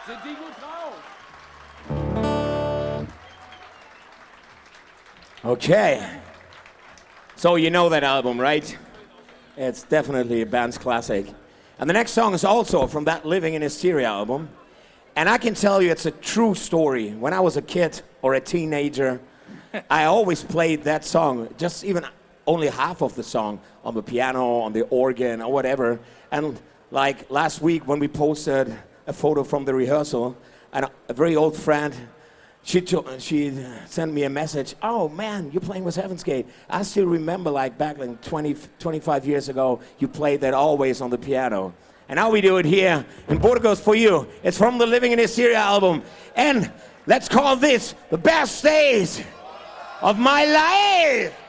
Sind die gut drauf? Okay. So you know that album, right? It's definitely a band's classic. And the next song is also from that Living in Hysteria album. And I can tell you it's a true story. When I was a kid or a teenager, I always played that song, just even only half of the song, on the piano, on the organ, or whatever. And like last week when we posted a photo from the rehearsal, and a very old friend, she sent me a message. Oh man, you're playing with Heaven's Gate. I still remember like back like 25 years ago, you played that always on the piano. And now we do it here in Burgos for you. It's from the Living in Hysteria album. And let's call this the best days of my life.